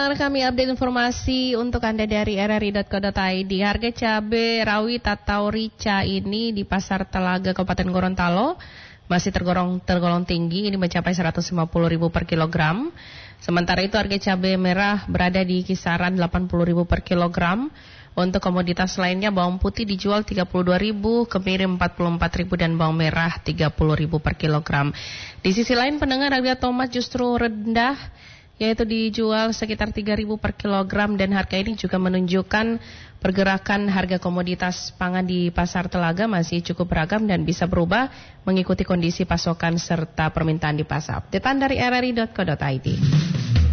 pendengar, kami update informasi untuk Anda dari rri.co.id. Harga cabai rawit atau rica ini di Pasar Telaga Kabupaten Gorontalo masih tergolong tinggi, ini mencapai Rp150.000 per kilogram. Sementara itu harga cabai merah berada di kisaran Rp80.000 per kilogram. Untuk komoditas lainnya, bawang putih dijual Rp32.000, kemiri Rp44.000 dan bawang merah Rp30.000 per kilogram. Di sisi lain, pendengar, harga tomat justru rendah, yaitu dijual sekitar Rp3.000 per kilogram, dan harga ini juga menunjukkan pergerakan harga komoditas pangan di Pasar Telaga masih cukup beragam dan bisa berubah mengikuti kondisi pasokan serta permintaan di pasar. Depan dari rri.co.id.